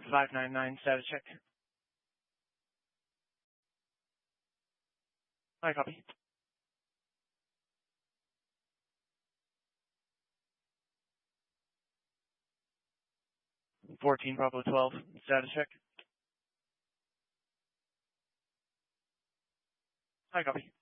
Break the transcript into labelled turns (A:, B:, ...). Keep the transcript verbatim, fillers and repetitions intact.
A: five nine nine, status check. I copy. fourteen Bravo twelve, status check. I copy.